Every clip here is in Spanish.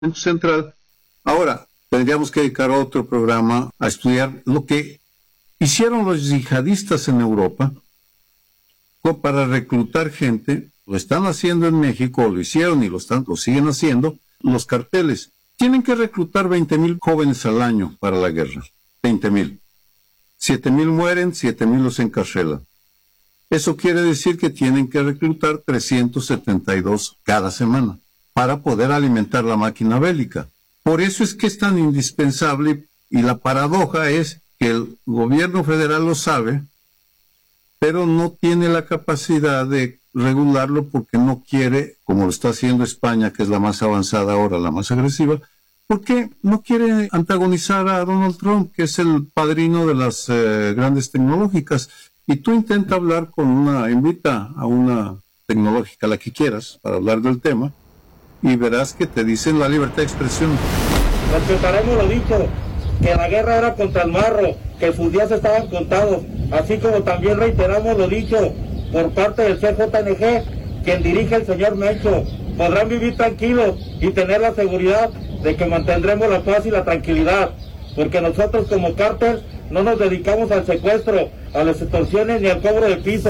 central. Ahora, tendríamos que dedicar otro programa a estudiar lo que hicieron los yihadistas en Europa para reclutar gente. Lo están haciendo en México, lo hicieron y lo siguen haciendo. Los carteles tienen que reclutar 20,000 jóvenes al año para la guerra. 20,000. 7,000 mueren, 7,000 los encarcelan. Eso quiere decir que tienen que reclutar 372 cada semana para poder alimentar la máquina bélica. Por eso es que es tan indispensable, y la paradoja es que el gobierno federal lo sabe, pero no tiene la capacidad de regularlo porque no quiere, como lo está haciendo España, que es la más avanzada ahora, la más agresiva, porque no quiere antagonizar a Donald Trump, que es el padrino de las grandes tecnológicas. Y tú intenta hablar invita a una tecnológica, la que quieras, para hablar del tema, y verás que te dicen la libertad de expresión. Respetaremos lo dicho, que la guerra era contra el marro, que sus días estaban contados, así como también reiteramos lo dicho por parte del CJNG, quien dirige el señor Mencho. Podrán vivir tranquilos y tener la seguridad de que mantendremos la paz y la tranquilidad, porque nosotros como cártel no nos dedicamos al secuestro, a las extorsiones ni al cobro de piso.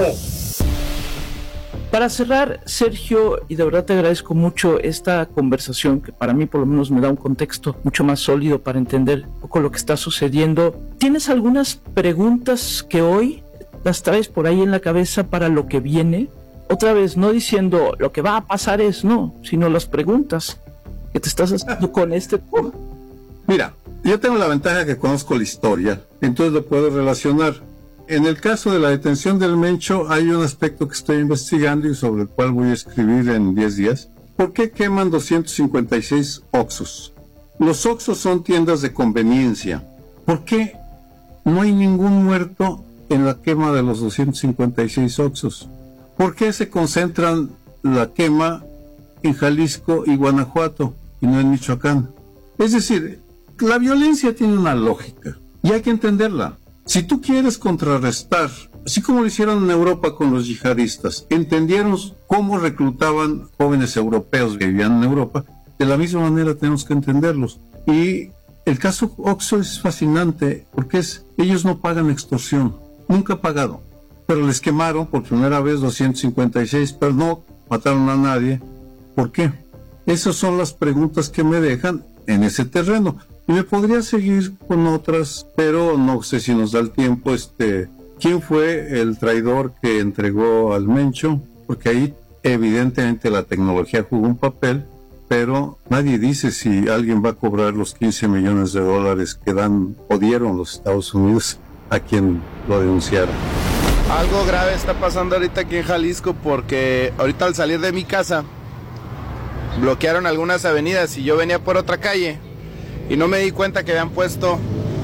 Para cerrar, Sergio, y de verdad te agradezco mucho esta conversación, que para mí por lo menos me da un contexto mucho más sólido para entender un poco lo que está sucediendo. ¿Tienes algunas preguntas que hoy las traes por ahí en la cabeza para lo que viene? Otra vez, no diciendo lo que va a pasar no, sino las preguntas que te estás haciendo con este tema. Mira, yo tengo la ventaja que conozco la historia, entonces lo puedo relacionar. En el caso de la detención del Mencho hay un aspecto que estoy investigando y sobre el cual voy a escribir en 10 días. ¿Por qué queman 256 Oxxos? Los Oxxos son tiendas de conveniencia. ¿Por qué no hay ningún muerto en la quema de los 256 Oxxos? ¿Por qué se concentran la quema en Jalisco y Guanajuato y no en Michoacán? Es decir, la violencia tiene una lógica y hay que entenderla. Si tú quieres contrarrestar, así como lo hicieron en Europa con los yihadistas, entendieron cómo reclutaban jóvenes europeos que vivían en Europa, de la misma manera tenemos que entenderlos. Y el caso Oxxo es fascinante porque ellos no pagan extorsión, nunca han pagado, pero les quemaron por primera vez 256, pero no mataron a nadie. ¿Por qué? Esas son las preguntas que me dejan en ese terreno. Y me podría seguir con otras, pero no sé si nos da el tiempo. ¿Quién fue el traidor que entregó al Mencho? Porque ahí evidentemente la tecnología jugó un papel, pero nadie dice si alguien va a cobrar los 15 millones de dólares que dieron los Estados Unidos a quien lo denunciaron. Algo grave está pasando ahorita aquí en Jalisco, porque ahorita al salir de mi casa bloquearon algunas avenidas y yo venía por otra calle y no me di cuenta que habían puesto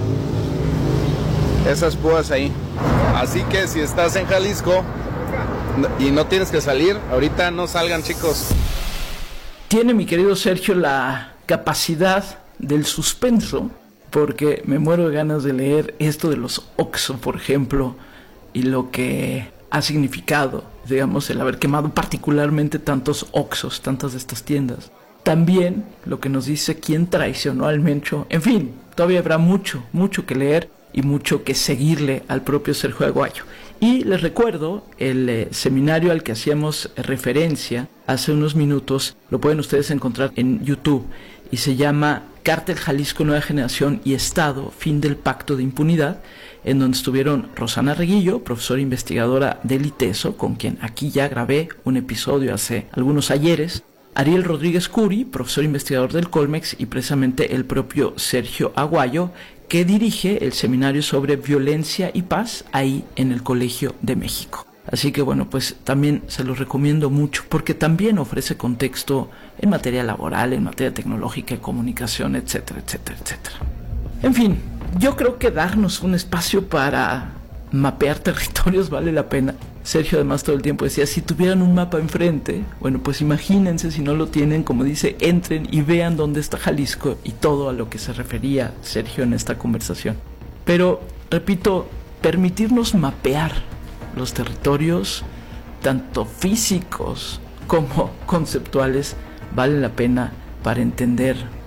esas púas ahí. Así que si estás en Jalisco y no tienes que salir, ahorita no salgan, chicos. Tiene mi querido Sergio la capacidad del suspenso, porque me muero de ganas de leer esto de los Oxxo, por ejemplo, y lo que ha significado, digamos, el haber quemado particularmente tantos Oxxos, tantas de estas tiendas. También lo que nos dice quién traicionó al Mencho. En fin, todavía habrá mucho que leer y mucho que seguirle al propio Sergio Aguayo. Y les recuerdo, el seminario al que hacíamos referencia hace unos minutos, lo pueden ustedes encontrar en YouTube, y se llama Cártel Jalisco Nueva Generación y Estado, Fin del Pacto de Impunidad, en donde estuvieron Rosana Reguillo, profesora investigadora del ITESO, con quien aquí ya grabé un episodio hace algunos ayeres, Ariel Rodríguez Curi, profesor investigador del Colmex, y precisamente el propio Sergio Aguayo, que dirige el seminario sobre violencia y paz ahí en el Colegio de México. Así que bueno, pues también se los recomiendo mucho, porque también ofrece contexto en materia laboral, en materia tecnológica y comunicación, etcétera, etcétera, etcétera. En fin, yo creo que darnos un espacio para mapear territorios vale la pena. Sergio además todo el tiempo decía, si tuvieran un mapa enfrente, bueno, pues imagínense, si no lo tienen, como dice, entren y vean dónde está Jalisco, y todo a lo que se refería Sergio en esta conversación. Pero, repito, permitirnos mapear los territorios, tanto físicos como conceptuales, vale la pena para entender